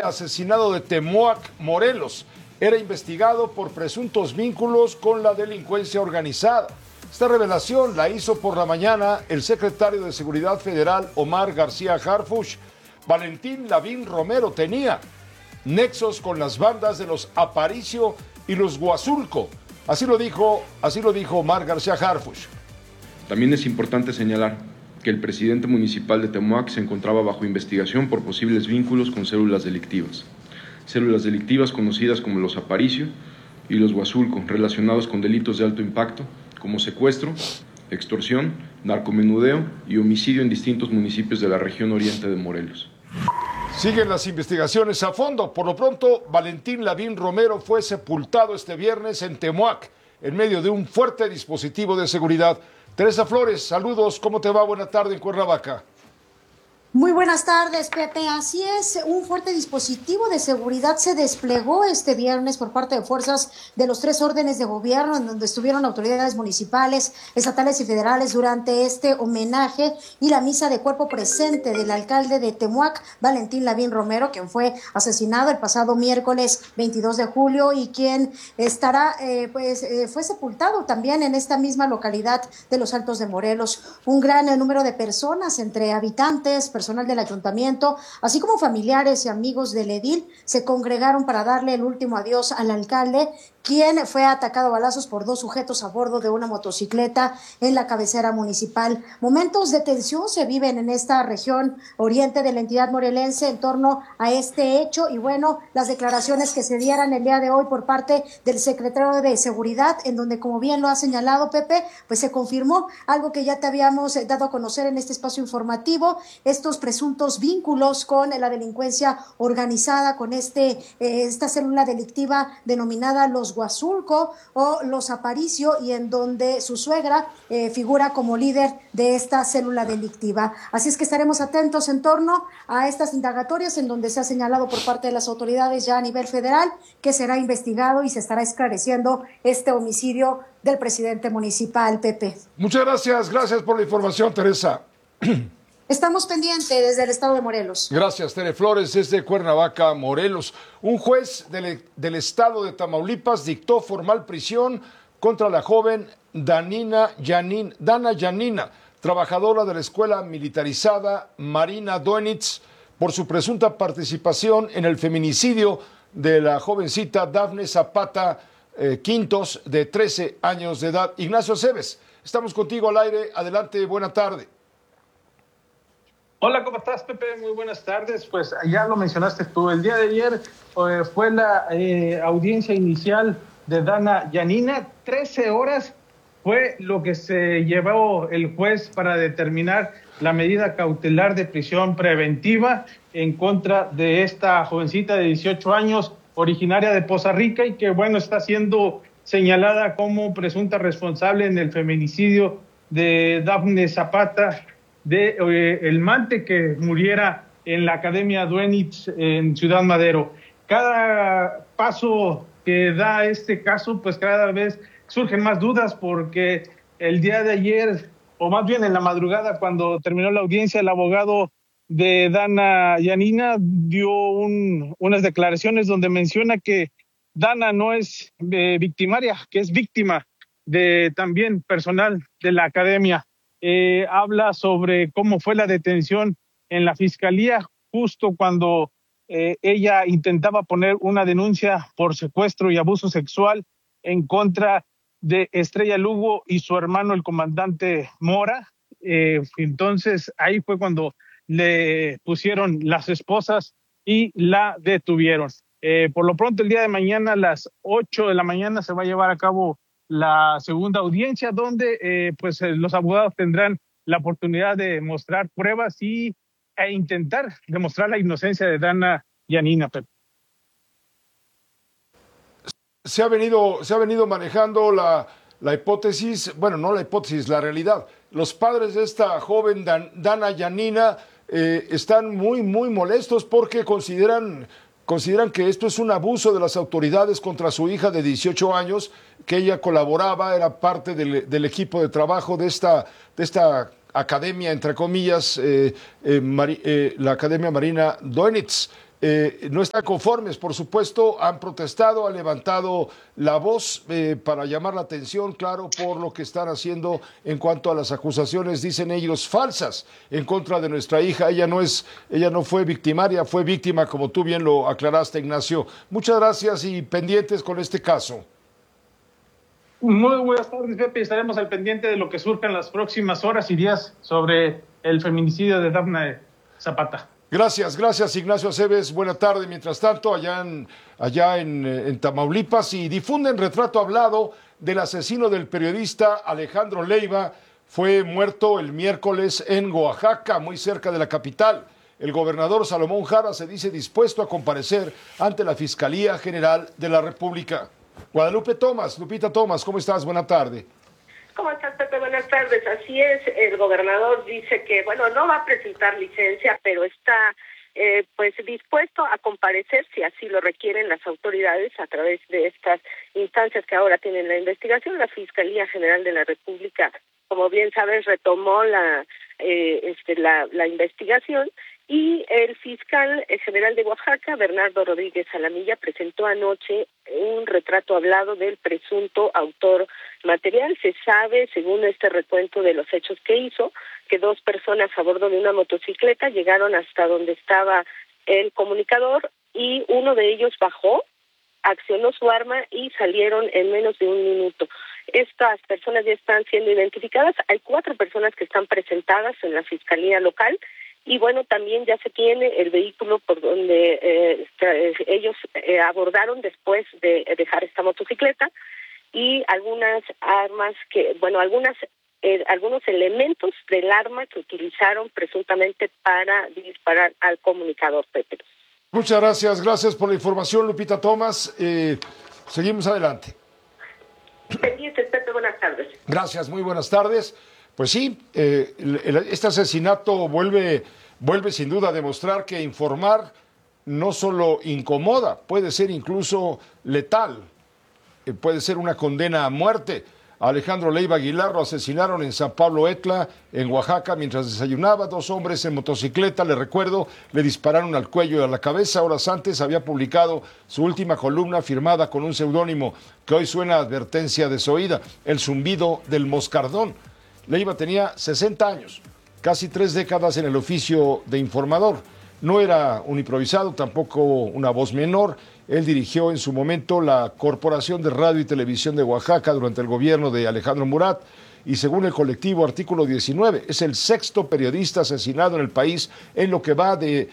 asesinado de Temoac, Morelos. Era investigado por presuntos vínculos con la delincuencia organizada. Esta revelación la hizo por la mañana el secretario de Seguridad Federal, Omar García Harfuch. Valentín Lavín Romero tenía nexos con las bandas de los Aparicio y los Huazulco. Así lo dijo Omar García Harfuch. También es importante señalar que el presidente municipal de Temoac se encontraba bajo investigación por posibles vínculos con células delictivas conocidas como los Aparicio y los Huazulco, relacionados con delitos de alto impacto como secuestro, extorsión, narcomenudeo y homicidio en distintos municipios de la región oriente de Morelos. Siguen las investigaciones a fondo. Por lo pronto, Valentín Lavín Romero fue sepultado este viernes en Temoac, en medio de un fuerte dispositivo de seguridad. Teresa Flores, saludos, ¿cómo te va? Buena tarde en Cuernavaca. Muy buenas tardes, Pepe. Así es, un fuerte dispositivo de seguridad se desplegó este viernes por parte de fuerzas de los 3 órdenes de gobierno, en donde estuvieron autoridades municipales, estatales y federales durante este homenaje y la misa de cuerpo presente del alcalde de Temoac, Valentín Lavín Romero, quien fue asesinado el pasado miércoles 22 de julio y quien fue sepultado también en esta misma localidad de Los Altos de Morelos. Un gran número de personas, entre habitantes, personal del ayuntamiento, así como familiares y amigos del edil, se congregaron para darle el último adiós al alcalde, quien fue atacado a balazos por 2 sujetos a bordo de una motocicleta en la cabecera municipal. Momentos de tensión se viven en esta región oriente de la entidad morelense en torno a este hecho y bueno, las declaraciones que se dieran el día de hoy por parte del secretario de Seguridad, en donde, como bien lo ha señalado Pepe, pues se confirmó algo que ya te habíamos dado a conocer en este espacio informativo, estos presuntos vínculos con la delincuencia organizada, con esta célula delictiva denominada los Huazulco o los Aparicio, y en donde su suegra figura como líder de esta célula delictiva. Así es que estaremos atentos en torno a estas indagatorias, en donde se ha señalado por parte de las autoridades ya a nivel federal que será investigado y se estará esclareciendo este homicidio del presidente municipal, Pepe. Muchas gracias por la información, Teresa. Estamos pendientes desde el estado de Morelos. Gracias, Tere Flores, desde Cuernavaca, Morelos. Un juez del estado de Tamaulipas dictó formal prisión contra la joven Dana Yanina, trabajadora de la escuela militarizada Marina Doenitz, por su presunta participación en el feminicidio de la jovencita Dafne Zapata Quintos, de 13 años de edad. Ignacio Aceves, estamos contigo al aire. Adelante, buena tarde. Hola, ¿cómo estás, Pepe? Muy buenas tardes. Pues ya lo mencionaste tú, el día de ayer fue la audiencia inicial de Dana Yanina. 13 horas fue lo que se llevó el juez para determinar la medida cautelar de prisión preventiva en contra de esta jovencita de 18 años, originaria de Poza Rica, y que, bueno, está siendo señalada como presunta responsable en el feminicidio de Dafne Zapata, el Mante, que muriera en la Academia Doenitz en Ciudad Madero. Cada paso que da este caso, pues cada vez surgen más dudas, porque el día de ayer, o más bien en la madrugada, cuando terminó la audiencia, el abogado de Dana Yanina dio unas declaraciones donde menciona que Dana no es victimaria, que es víctima de también personal de la academia. Habla sobre cómo fue la detención en la fiscalía justo cuando ella intentaba poner una denuncia por secuestro y abuso sexual en contra de Estrella Lugo y su hermano, el comandante Mora. Entonces ahí fue cuando le pusieron las esposas y la detuvieron. Por lo pronto, el día de mañana a las 8 de la mañana se va a llevar a cabo la segunda audiencia, donde los abogados tendrán la oportunidad de mostrar pruebas e intentar demostrar la inocencia de Dana Yanina, Pepe. Se ha venido manejando la hipótesis, bueno, no la hipótesis, la realidad. Los padres de esta joven Dana Yanina están muy molestos porque consideran que esto es un abuso de las autoridades contra su hija de 18 años, que ella colaboraba, era parte del equipo de trabajo de esta academia, entre comillas, la Academia Marina Doenitz. no están conformes, por supuesto, han protestado, han levantado la voz para llamar la atención, claro, por lo que están haciendo en cuanto a las acusaciones, dicen ellos, falsas en contra de nuestra hija. Ella no fue victimaria, fue víctima, como tú bien lo aclaraste, Ignacio. Muchas gracias y pendientes con este caso. Muy buenas tardes, Pepe. Estaremos al pendiente de lo que surja en las próximas horas y días sobre el feminicidio de Dafne Zapata. Gracias, Ignacio Aceves. Buena tarde. Mientras tanto, allá en Tamaulipas, y difunden retrato hablado del asesino del periodista Alejandro Leiva. Fue muerto el miércoles en Oaxaca, muy cerca de la capital. El gobernador Salomón Jara se dice dispuesto a comparecer ante la Fiscalía General de la República. Lupita Tomás, ¿cómo estás? Buena tarde. ¿Cómo estás, Pepe? Buenas tardes. Así es, el gobernador dice que, no va a presentar licencia, pero está dispuesto a comparecer si así lo requieren las autoridades a través de estas instancias que ahora tienen la investigación. La Fiscalía General de la República, como bien sabes, retomó la investigación, y el fiscal general de Oaxaca, Bernardo Rodríguez Alamilla, presentó anoche un retrato hablado del presunto autor material. Se sabe, según este recuento de los hechos que hizo, que 2 personas a bordo de una motocicleta llegaron hasta donde estaba el comunicador y uno de ellos bajó, accionó su arma y salieron en menos de 1 minuto. Estas personas ya están siendo identificadas. Hay 4 personas que están presentadas en la Fiscalía local. Y también ya se tiene el vehículo por donde ellos abordaron después de dejar esta motocicleta, y algunas armas algunos elementos del arma que utilizaron presuntamente para disparar al comunicador, Pepe. Muchas gracias por la información, Lupita Tomás. Seguimos adelante. Pendientes, Pepe, buenas tardes. Gracias, muy buenas tardes. Pues sí, este asesinato vuelve sin duda a demostrar que informar no solo incomoda, puede ser incluso letal, puede ser una condena a muerte. A Alejandro Leiva Aguilar lo asesinaron en San Pablo Etla, en Oaxaca, mientras desayunaba. 2 hombres en motocicleta, le dispararon al cuello y a la cabeza. Horas antes había publicado su última columna firmada con un seudónimo que hoy suena a advertencia desoída, El zumbido del moscardón. Leiva tenía 60 años, casi 3 décadas en el oficio de informador. No era un improvisado, tampoco una voz menor. Él dirigió en su momento la Corporación de Radio y Televisión de Oaxaca durante el gobierno de Alejandro Murat, y según el colectivo Artículo 19, es el 6º periodista asesinado en el país en lo que va de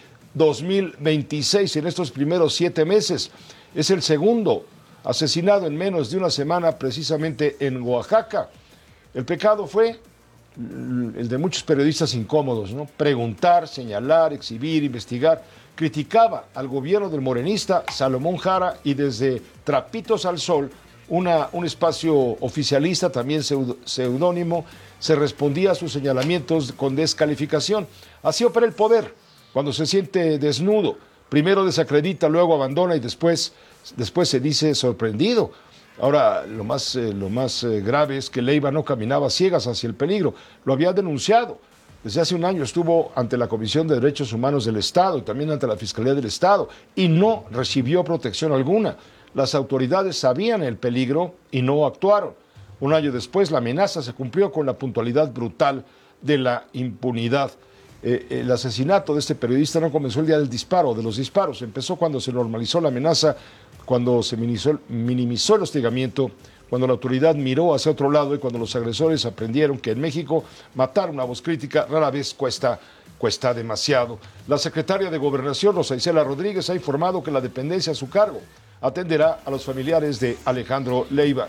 2026, en estos primeros 7 meses. Es el 2º asesinado en menos de una semana, precisamente en Oaxaca. El pecado fue el de muchos periodistas incómodos, ¿no? Preguntar, señalar, exhibir, investigar. Criticaba al gobierno del morenista Salomón Jara, y desde Trapitos al Sol, un espacio oficialista, también seudónimo, se respondía a sus señalamientos con descalificación. Así opera el poder, cuando se siente desnudo. Primero desacredita, luego abandona y después se dice sorprendido. Ahora, lo más grave es que Leiva no caminaba a ciegas hacia el peligro. Lo había denunciado. Desde hace un año estuvo ante la Comisión de Derechos Humanos del Estado y también ante la Fiscalía del Estado, y no recibió protección alguna. Las autoridades sabían el peligro y no actuaron. Un año después, la amenaza se cumplió con la puntualidad brutal de la impunidad. El asesinato de este periodista no comenzó el día de los disparos. Empezó cuando se normalizó la amenaza, cuando se minimizó el hostigamiento, cuando la autoridad miró hacia otro lado y cuando los agresores aprendieron que en México matar una voz crítica rara vez cuesta demasiado. La secretaria de Gobernación, Rosa Isela Rodríguez, ha informado que la dependencia a su cargo atenderá a los familiares de Alejandro Leiva.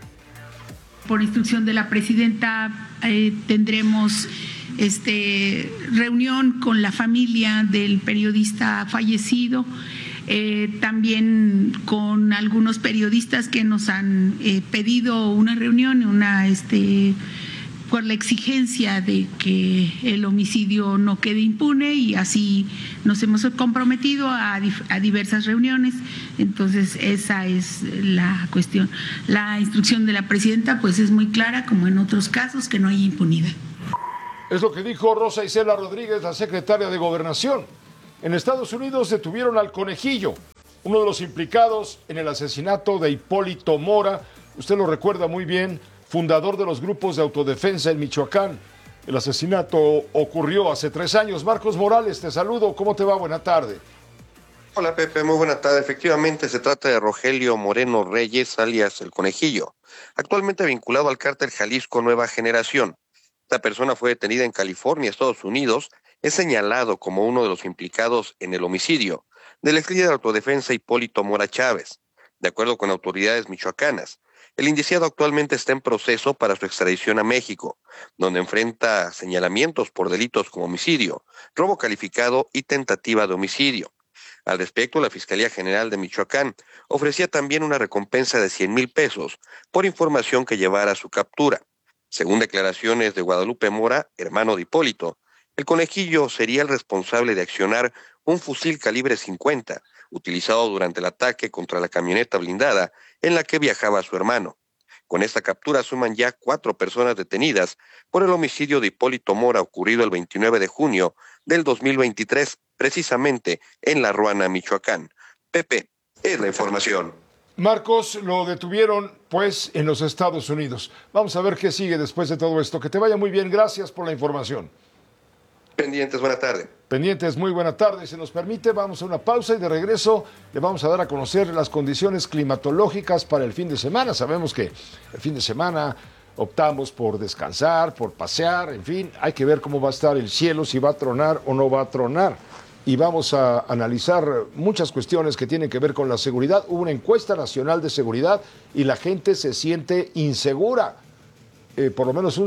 Por instrucción de la presidenta, tendremos reunión con la familia del periodista fallecido, también con algunos periodistas que nos han pedido una reunión, por la exigencia de que el homicidio no quede impune, y así nos hemos comprometido a diversas reuniones. Entonces esa es la cuestión. La instrucción de la presidenta pues es muy clara, como en otros casos, que no hay impunidad. Es lo que dijo Rosa Isela Rodríguez, la secretaria de Gobernación. En Estados Unidos detuvieron al Conejillo, uno de los implicados en el asesinato de Hipólito Mora. Usted lo recuerda muy bien, fundador de los grupos de autodefensa en Michoacán. El asesinato ocurrió hace 3 años. Marcos Morales, te saludo. ¿Cómo te va? Buena tarde. Hola Pepe, muy buena tarde. Efectivamente se trata de Rogelio Moreno Reyes, alias El Conejillo, actualmente vinculado al cártel Jalisco Nueva Generación. Esta persona fue detenida en California, Estados Unidos. Es señalado como uno de los implicados en el homicidio del ex líder de autodefensa Hipólito Mora Chávez. De acuerdo con autoridades michoacanas, el indiciado actualmente está en proceso para su extradición a México, donde enfrenta señalamientos por delitos como homicidio, robo calificado y tentativa de homicidio. Al respecto, la Fiscalía General de Michoacán ofrecía también una recompensa de 100,000 pesos por información que llevara a su captura. Según declaraciones de Guadalupe Mora, hermano de Hipólito, el Conejillo sería el responsable de accionar un fusil calibre 50, utilizado durante el ataque contra la camioneta blindada en la que viajaba su hermano. Con esta captura suman ya 4 personas detenidas por el homicidio de Hipólito Mora ocurrido el 29 de junio del 2023, precisamente en La Ruana, Michoacán. Pepe, es la información. Marcos, lo detuvieron pues en los Estados Unidos. Vamos a ver qué sigue después de todo esto. Que te vaya muy bien, gracias por la información. Pendientes, buena tarde. Pendientes, muy buena tarde. Si nos permite, vamos a una pausa y de regreso le vamos a dar a conocer las condiciones climatológicas para el fin de semana. Sabemos que el fin de semana optamos por descansar, por pasear, en fin, hay que ver cómo va a estar el cielo, si va a tronar o no va a tronar. Y vamos a analizar muchas cuestiones que tienen que ver con la seguridad. Hubo una encuesta nacional de seguridad y la gente se siente insegura. Por lo menos un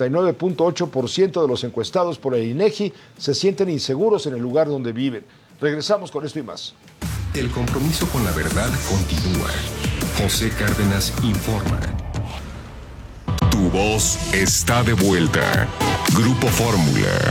59.8% de los encuestados por el INEGI se sienten inseguros en el lugar donde viven. Regresamos con esto y más. El compromiso con la verdad continúa. José Cárdenas informa. Tu voz está de vuelta. Grupo Fórmula.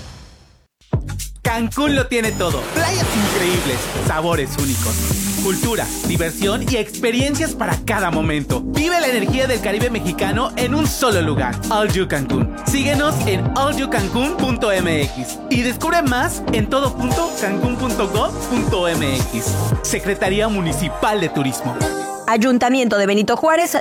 Cancún lo tiene todo. Playas increíbles, sabores únicos, cultura, diversión y experiencias para cada momento. Vive la energía del Caribe mexicano en un solo lugar. All You Cancún. Síguenos en allyoucancun.mx y descubre más en todo.cancun.gov.mx. Secretaría Municipal de Turismo. Ayuntamiento de Benito Juárez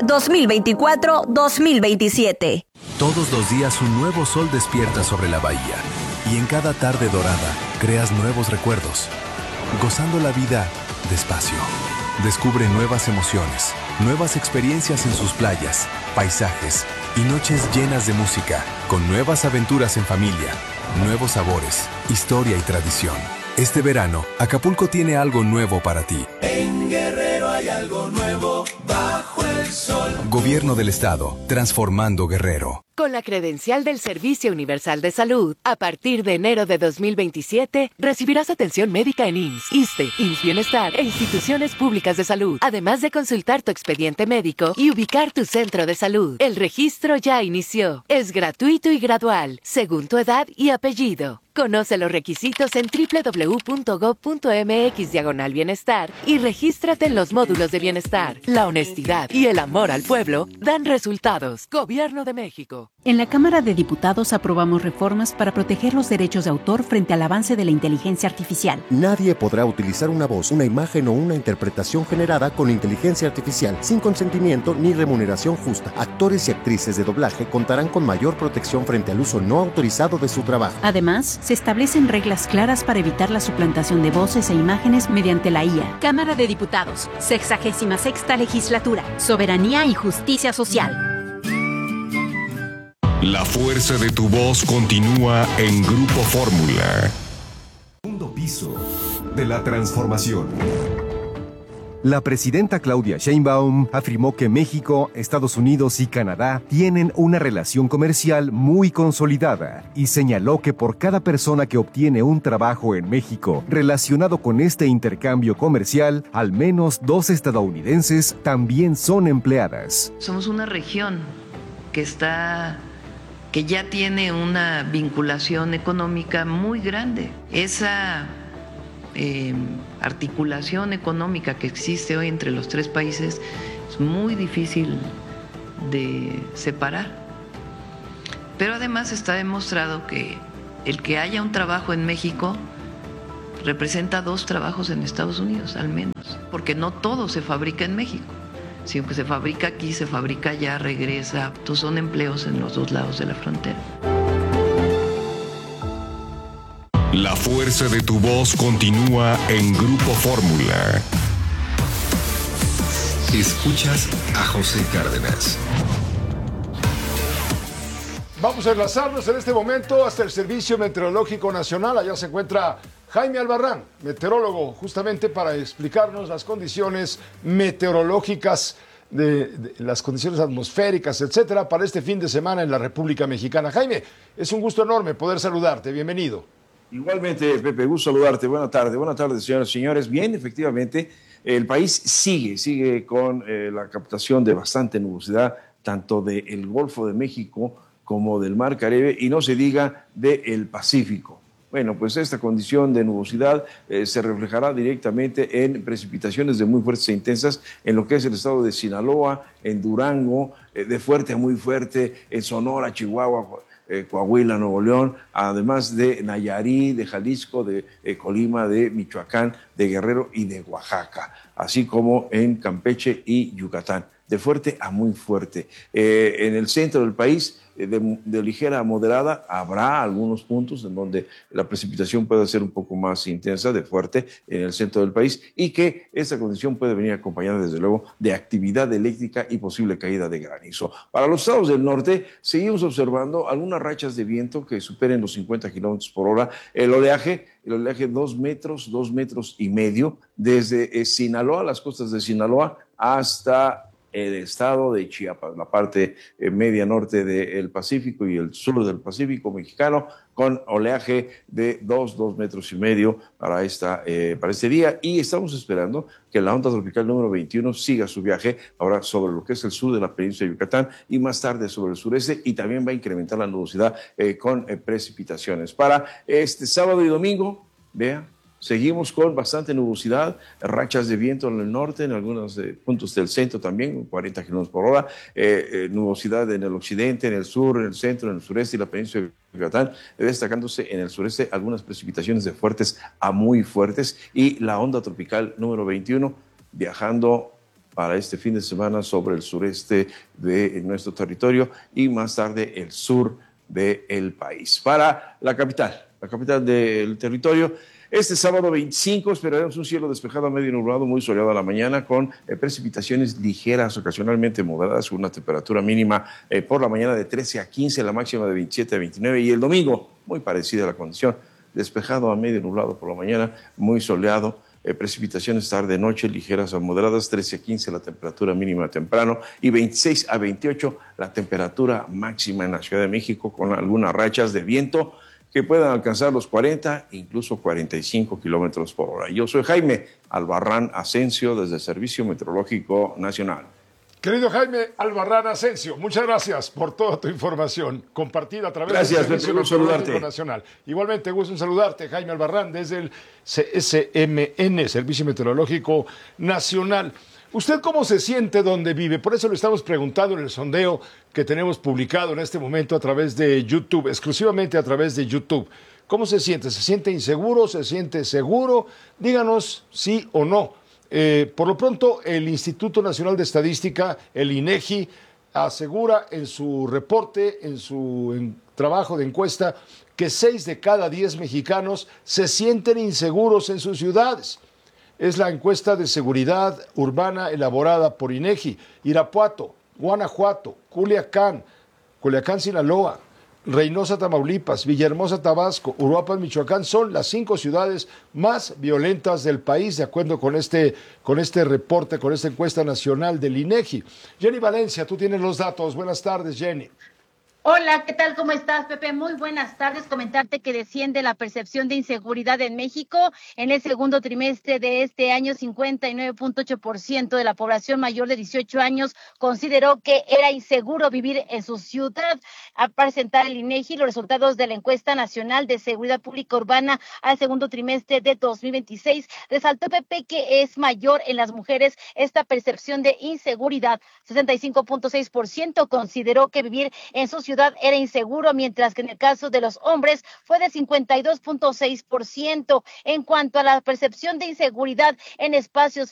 2024-2027. Todos los días un nuevo sol despierta sobre la bahía. Y en cada tarde dorada, creas nuevos recuerdos. Gozando la vida despacio. Descubre nuevas emociones, nuevas experiencias en sus playas, paisajes y noches llenas de música, con nuevas aventuras en familia, nuevos sabores, historia y tradición. Este verano, Acapulco tiene algo nuevo para ti. En Guerrero hay algo nuevo bajo el sol. Gobierno del Estado, transformando Guerrero. Con la credencial del Servicio Universal de Salud, a partir de enero de 2027, recibirás atención médica en IMSS, ISSSTE, IMSS Bienestar e instituciones públicas de salud, además de consultar tu expediente médico y ubicar tu centro de salud. El registro ya inició. Es gratuito y gradual, según tu edad y apellido. Conoce los requisitos en www.gov.mx/bienestar y regístrate en los módulos de bienestar. La honestidad y el amor al pueblo dan resultados. Gobierno de México. En la Cámara de Diputados aprobamos reformas para proteger los derechos de autor frente al avance de la inteligencia artificial. Nadie podrá utilizar una voz, una imagen o una interpretación generada con inteligencia artificial sin consentimiento ni remuneración justa. Actores y actrices de doblaje contarán con mayor protección frente al uso no autorizado de su trabajo. Además, se establecen reglas claras para evitar la suplantación de voces e imágenes mediante la IA. Cámara de Diputados, 66ª Legislatura, Soberanía y Justicia Social. La fuerza de tu voz continúa en Grupo Fórmula. Segundo piso de la transformación. La presidenta Claudia Sheinbaum afirmó que México, Estados Unidos y Canadá tienen una relación comercial muy consolidada y señaló que por cada persona que obtiene un trabajo en México relacionado con este intercambio comercial, al menos 2 estadounidenses también son empleadas. Somos una región que ya tiene una vinculación económica muy grande. Esa articulación económica que existe hoy entre los 3 países es muy difícil de separar. Pero además está demostrado que el que haya un trabajo en México representa 2 trabajos en Estados Unidos, al menos, porque no todo se fabrica en México. Si aunque se fabrica aquí, se fabrica allá, regresa. Entonces son empleos en los 2 lados de la frontera. La fuerza de tu voz continúa en Grupo Fórmula. Escuchas a José Cárdenas. Vamos a enlazarnos en este momento hasta el Servicio Meteorológico Nacional. Allá se encuentra Jaime Albarrán, meteorólogo, justamente para explicarnos las condiciones meteorológicas, de las condiciones atmosféricas, etcétera, para este fin de semana en la República Mexicana. Jaime, es un gusto enorme poder saludarte. Bienvenido. Igualmente, Pepe, gusto saludarte. Buenas tardes, señoras y señores. Bien, efectivamente, el país sigue con la captación de bastante nubosidad, tanto del Golfo de México como del Mar Caribe, y no se diga del Pacífico. Bueno, pues esta condición de nubosidad se reflejará directamente en precipitaciones de muy fuertes e intensas en lo que es el estado de Sinaloa, en Durango, de fuerte a muy fuerte, en Sonora, Chihuahua, Coahuila, Nuevo León, además de Nayarit, de Jalisco, de Colima, de Michoacán, de Guerrero y de Oaxaca, así como en Campeche y Yucatán, de fuerte a muy fuerte. En el centro del país, de ligera a moderada, habrá algunos puntos en donde la precipitación puede ser un poco más intensa, de fuerte, en el centro del país, y que esta condición puede venir acompañada, desde luego, de actividad eléctrica y posible caída de granizo. Para los estados del norte, seguimos observando algunas rachas de viento que superen los 50 kilómetros por hora. El oleaje 2 metros, 2 metros y medio, desde Sinaloa, las costas de Sinaloa, hasta el estado de Chiapas, la parte media norte del Pacífico y el sur del Pacífico mexicano, con oleaje de 2 metros y medio para este día, y estamos esperando que la onda tropical número 21 siga su viaje ahora sobre lo que es el sur de la península de Yucatán y más tarde sobre el sureste, y también va a incrementar la nubosidad con precipitaciones. Para este sábado y domingo, seguimos con bastante nubosidad, rachas de viento en el norte, en algunos puntos del centro también, 40 kilómetros por hora, nubosidad en el occidente, en el sur, en el centro, en el sureste y la península de Yucatán, destacándose en el sureste algunas precipitaciones de fuertes a muy fuertes, y la onda tropical número 21 viajando para este fin de semana sobre el sureste de nuestro territorio y más tarde el sur del país. Para la capital del territorio, este sábado 25 esperaremos un cielo despejado a medio nublado, muy soleado a la mañana, con precipitaciones ligeras, ocasionalmente moderadas, una temperatura mínima por la mañana de 13 a 15, la máxima de 27 a 29, y el domingo, muy parecida a la condición, despejado a medio nublado por la mañana, muy soleado, precipitaciones tarde-noche, ligeras a moderadas, 13 a 15 la temperatura mínima temprano, y 26 a 28 la temperatura máxima en la Ciudad de México, con algunas rachas de viento que puedan alcanzar los 40, incluso 45 kilómetros por hora. Yo soy Jaime Albarrán Asensio, desde el Servicio Meteorológico Nacional. Querido Jaime Albarrán Asensio, muchas gracias por toda tu información compartida a través del Servicio Meteorológico Nacional. Igualmente, gusto en saludarte, Jaime Albarrán, desde el CSMN, Servicio Meteorológico Nacional. ¿Usted cómo se siente donde vive? Por eso le estamos preguntando en el sondeo que tenemos publicado en este momento a través de YouTube, exclusivamente a través de YouTube. ¿Cómo se siente? ¿Se siente inseguro? ¿Se siente seguro? Díganos sí o no. Por lo pronto, el Instituto Nacional de Estadística, el INEGI, asegura en su reporte, en su trabajo de encuesta, que 6 de cada 10 mexicanos se sienten inseguros en sus ciudades. Es la encuesta de seguridad urbana elaborada por INEGI. Irapuato, Guanajuato, Culiacán, Sinaloa, Reynosa, Tamaulipas, Villahermosa, Tabasco, Uruapan, Michoacán, son las 5 ciudades más violentas del país, de acuerdo con este reporte, con esta encuesta nacional del INEGI. Jenny Valencia, tú tienes los datos. Buenas tardes, Jenny. Hola, ¿qué tal? ¿Cómo estás, Pepe? Muy buenas tardes. Comentarte que desciende la percepción de inseguridad en México. En el segundo trimestre de este año, 59.8% de la población mayor de 18 años consideró que era inseguro vivir en su ciudad. Al presentar el INEGI los resultados de la encuesta nacional de seguridad pública urbana al segundo trimestre de 2026, resaltó, Pepe, que es mayor en las mujeres esta percepción de inseguridad. 65.6% consideró que vivir en su ciudad ciudad era inseguro, mientras que en el caso de los hombres fue de 52.6%. En cuanto a la percepción de inseguridad en espacios